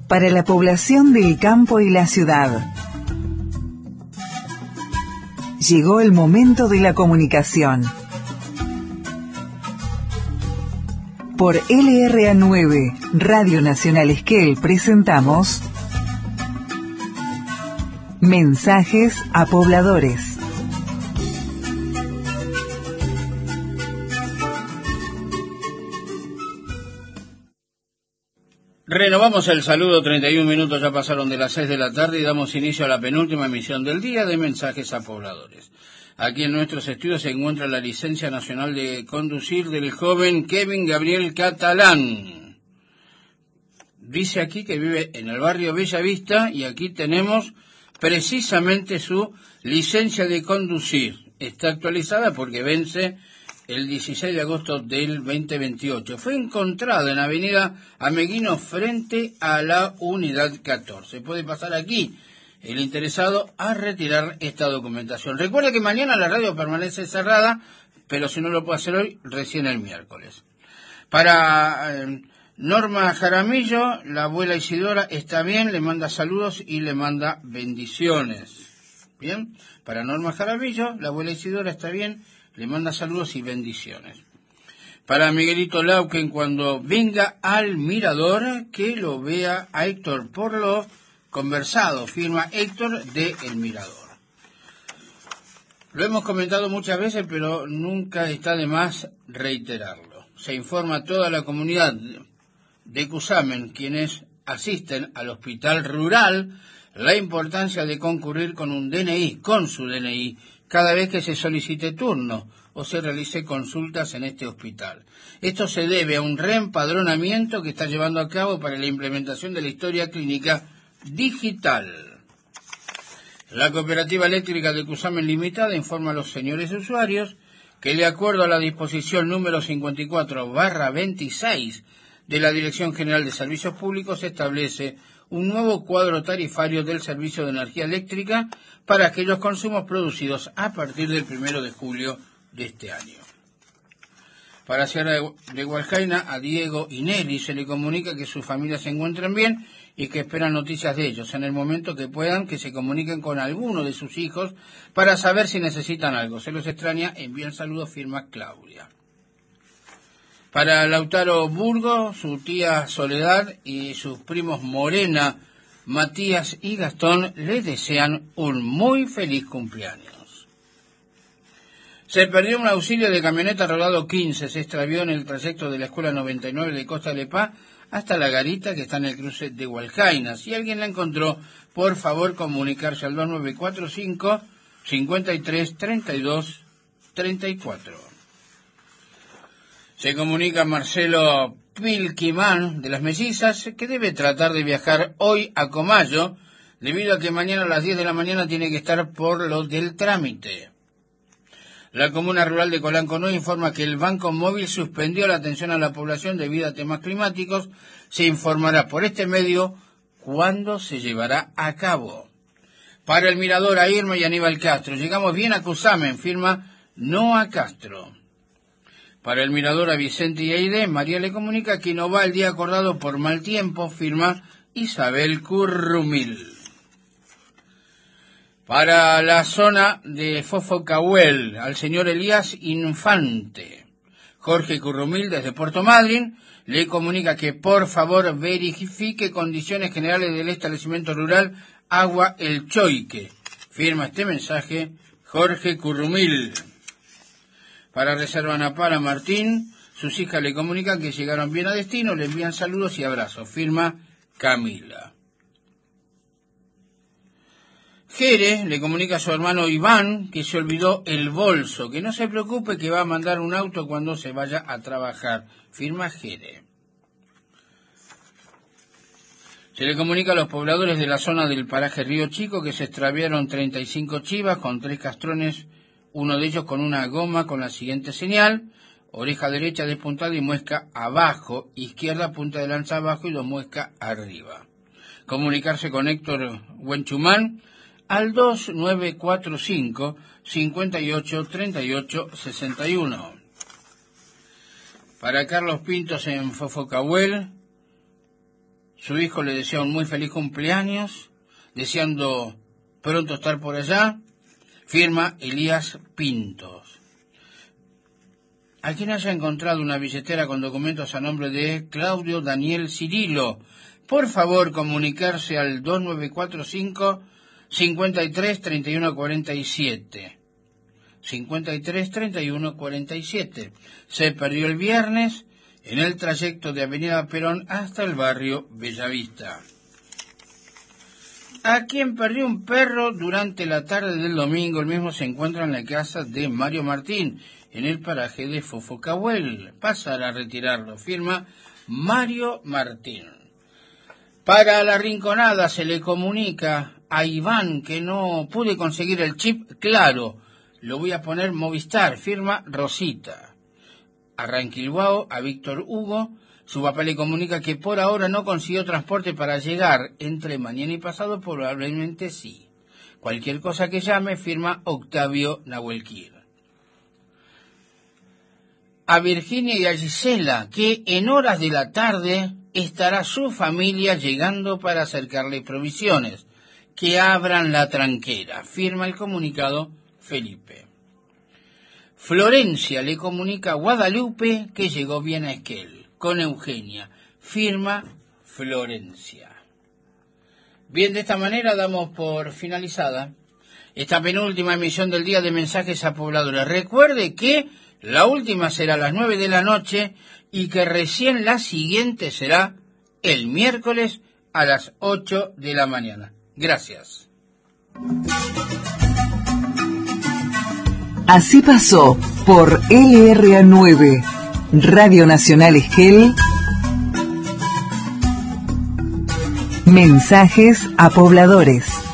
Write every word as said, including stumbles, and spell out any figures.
para la población del campo y la ciudad. Llegó el momento de la comunicación. Por L R A nueve, Radio Nacional Esquel, presentamos Mensajes a Pobladores. Renovamos el saludo, treinta y un minutos ya pasaron de las seis de la tarde y damos inicio a la penúltima emisión del día de Mensajes a Pobladores. Aquí en nuestros estudios se encuentra la licencia nacional de conducir del joven Kevin Gabriel Catalán. Dice aquí que vive en el barrio Bella Vista y aquí tenemos precisamente su licencia de conducir. Está actualizada porque vence el dieciséis de agosto del veinte veintiocho. Fue encontrado en Avenida Ameguino frente a la Unidad catorce. Puede pasar aquí el interesado a retirar esta documentación. Recuerde que mañana la radio permanece cerrada, pero si no lo puede hacer hoy, recién el miércoles. Para eh, Norma Jaramillo, la abuela Isidora está bien, le manda saludos y le manda bendiciones. Bien, para Norma Jaramillo, la abuela Isidora está bien, le manda saludos y bendiciones. Para Miguelito Lauquen, cuando venga al Mirador, que lo vea a Héctor por lo conversado, firma Héctor de El Mirador. Lo hemos comentado muchas veces, pero nunca está de más reiterarlo. Se informa a toda la comunidad de Cusamen, quienes asisten al hospital rural, la importancia de concurrir con un D N I, con su D N I, cada vez que se solicite turno o se realice consultas en este hospital. Esto se debe a un reempadronamiento que está llevando a cabo para la implementación de la historia clínica digital. La Cooperativa Eléctrica de Cusamen Limitada informa a los señores usuarios que, de acuerdo a la disposición número cincuenta y cuatro barra veintiséis de la Dirección General de Servicios Públicos, se establece un nuevo cuadro tarifario del servicio de energía eléctrica para aquellos consumos producidos a partir del primero de julio de este año. Para Sierra de Hualjaina, a Diego y Nelly se le comunica que sus familias se encuentran bien y que esperan noticias de ellos. En el momento que puedan, que se comuniquen con alguno de sus hijos para saber si necesitan algo. Se los extraña, envían saludos, firma Claudia. Para Lautaro Burgo, su tía Soledad y sus primos Morena, Matías y Gastón le desean un muy feliz cumpleaños. Se perdió un auxilio de camioneta rodado quince, se extravió en el trayecto de la Escuela noventa y nueve de Costa de Paz hasta La Garita, que está en el cruce de Hualjaina. Si alguien la encontró, por favor comunicarse al dos nueve cuatro cinco, cincuenta y tres, treinta y dos, treinta y cuatro. Se comunica Marcelo Pilquimán de las Mellizas que debe tratar de viajar hoy a Comayo, debido a que mañana a las diez de la mañana tiene que estar por lo del trámite. La Comuna Rural de Colancono informa que el Banco Móvil suspendió la atención a la población debido a temas climáticos. Se informará por este medio cuándo se llevará a cabo. Para el Mirador, a Irma y Aníbal Castro. Llegamos bien a Cusamen, firma Noa Castro. Para el Mirador, a Vicente y Aide, María le comunica que no va el día acordado por mal tiempo, firma Isabel Currumil. Para la zona de Fofocahuel, al señor Elías Infante, Jorge Currumil, desde Puerto Madryn, le comunica que por favor verifique condiciones generales del establecimiento rural Agua El Choique. Firma este mensaje Jorge Currumil. Para Reserva Napala, Martín, sus hijas le comunican que llegaron bien a destino, le envían saludos y abrazos. Firma Camila. Jere le comunica a su hermano Iván que se olvidó el bolso, que no se preocupe, que va a mandar un auto cuando se vaya a trabajar. Firma Jere. Se le comunica a los pobladores de la zona del paraje Río Chico que se extraviaron treinta y cinco chivas con tres castrones, uno de ellos con una goma con la siguiente señal: oreja derecha despuntada y muesca abajo, izquierda punta de lanza abajo y dos muescas arriba. Comunicarse con Héctor Huenchumán al dos nueve cuatro cinco, cincuenta y ocho, treinta y ocho, sesenta y uno. Para Carlos Pintos en Fofocahuel, Su hijo le desea un muy feliz cumpleaños, deseando pronto estar por allá. Firma Elías Pintos. A quien haya encontrado una billetera con documentos a nombre de Claudio Daniel Cirilo, por favor comunicarse al dos nueve cuatro cinco, cincuenta y tres, treinta y uno cuarenta y siete. cincuenta y tres, treinta y uno cuarenta y siete. Se perdió el viernes en el trayecto de Avenida Perón hasta el barrio Bellavista. A quien perdió un perro durante la tarde del domingo, el mismo se encuentra en la casa de Mario Martín, en el paraje de Fofocahuel. Pasará a retirarlo. Firma Mario Martín. Para la Rinconada se le comunica a Iván que no pude conseguir el chip claro. Lo voy a poner Movistar. Firma Rosita. A Ranquilhuao, a Víctor Hugo, su papá le comunica que por ahora no consiguió transporte para llegar. Entre mañana y pasado probablemente sí. Cualquier cosa que llame, firma Octavio Nahuelquir. A Virginia y a Gisela, que en horas de la tarde estará su familia llegando para acercarle provisiones. Que abran la tranquera. Firma el comunicado Felipe. Florencia le comunica a Guadalupe que llegó bien a Esquel, con Eugenia. Firma Florencia. Bien, de esta manera damos por finalizada esta penúltima emisión del día de Mensajes a Pobladores. Recuerde que la última será a las nueve de la noche y que recién la siguiente será el miércoles a las ocho de la mañana. Gracias. Así pasó por L R A nueve, Radio Nacional Esquel, Mensajes a Pobladores.